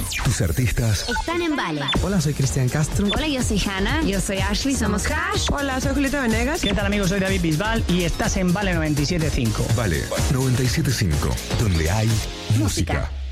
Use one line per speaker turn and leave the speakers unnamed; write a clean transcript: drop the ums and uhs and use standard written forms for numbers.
Tus artistas
están en Vale.
Hola, soy Cristian Castro.
Hola, yo soy Hanna.
Yo soy Ashley.
Somos Hash.
Hola, soy Julieta Venegas.
¿Qué tal, amigos? Soy David Bisbal y estás en Vale 97.5.
Vale 97.5, donde hay música.